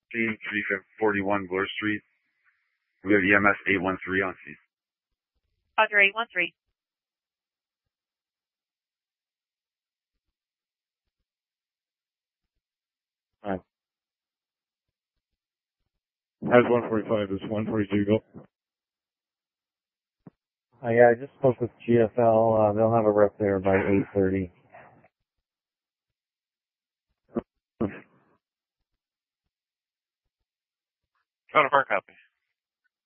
Team 341 Bloor Street. We have EMS 813 on scene. Roger, 813. Alright. How's 145? Is 142 go? Yeah, I just spoke with GFL. They'll have a rep there by 8:30. Out of our copy.